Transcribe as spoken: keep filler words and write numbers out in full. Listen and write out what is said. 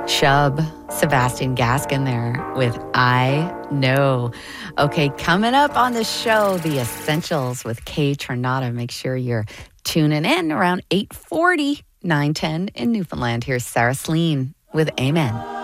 Chubb, Sebastian Gaskin there with I Know. Okay, coming up on the show, The Essentials with Kay Tornado. Make sure you're tuning in around eight forty, nine ten in Newfoundland. Here's Sarah Slean with Amen.